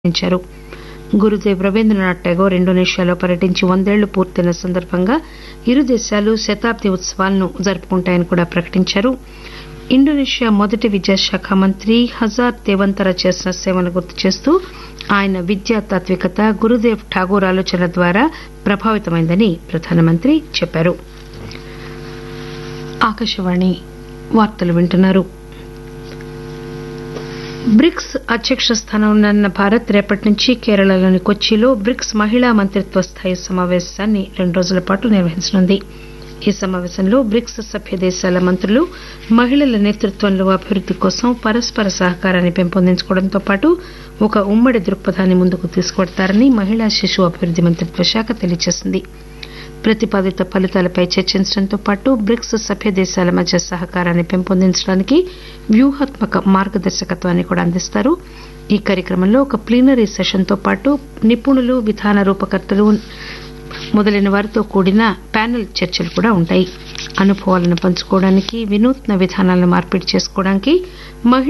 నిర్వహించారు. గురుదేవ్ రవీంద్రనాథ్ ఠాగూర్ ఇండోనేషియాలో పర్యటించి 100 ఏళ్లు పూర్తయిన సందర్భంగా ఇరు దేశాలు శతాబ్ది ఉత్సవాలను జరుపుకుంటాయని కూడా ప్రకటించారు. ఇండోనేషియా మొదటి విద్యాశాఖ మంత్రి హజార్ దేవంతర చేసిన సేవలను గుర్తు చేస్తూ ఆయన విద్యా తాత్వికత గురుదేవ్ ఠాగూర్ ఆలోచనల ద్వారా ప్రభావితమైందని ప్రధానమంత్రి చెప్పారు. ఆకాశవాణి వార్తలు వింటున్నారు. బ్రిక్స్ అధ్యక్ష స్థానంలో ఉన్న భారత్ రేపటి నుంచి కేరళలోని కొచ్చిలో బ్రిక్స్ మహిళా మంత్రిత్వ స్థాయి సమావేశాన్ని 2 రోజుల పాటు నిర్వహించనుంది. ఈ సమావేశంలో బ్రిక్స్ సభ్య దేశాల మంత్రులు మహిళల నేతృత్వంలో అభివృద్ది కోసం పరస్పర సహకారాన్ని పెంపొందించుకోవడంతో పాటు ఒక ఉమ్మడి దృక్పథాన్ని ముందుకు తీసుకువెడతారని మహిళా శిశు అభివృద్ది మంత్రిత్వ శాఖ తెలియజేసింది. ప్రతిపాదిత ఫలితాలపై చర్చించడంతో పాటు బ్రిక్స్ సభ్య దేశాల మధ్య సహకారాన్ని పెంపొందించడానికి వ్యూహాత్మక మార్గదర్శకత్వాన్ని కూడా అందిస్తారు. ఈ కార్యక్రమంలో ఒక ప్లీనరీ సెషన్తో పాటు నిపుణులు, విధాన రూపకర్తలు మొదలైన వారితో కూడిన ప్యానెల్ చర్చలు కూడా ఉంటాయి. అనుభవాలను పంచుకోవడానికి, వినూత్న విధానాలను మార్పిడి చేసుకోవడానికి